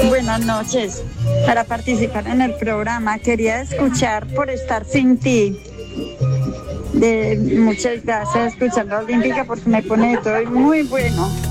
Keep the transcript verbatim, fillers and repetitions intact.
Buenas noches. Para participar en el programa quería escuchar Por estar sin ti. De, muchas gracias, escuchando Olímpica porque me pone de todo y muy bueno.